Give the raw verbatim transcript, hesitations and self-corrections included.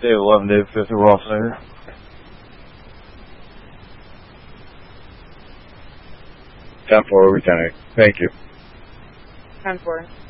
Dave eleven, Dave fifty, we're off center. ten four, returning. Thank you. ten four.